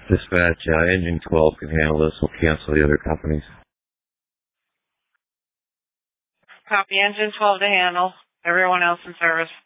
Dispatch, engine 12 can handle this. We'll cancel the other companies. Copy engine 12 to handle. Everyone else in service.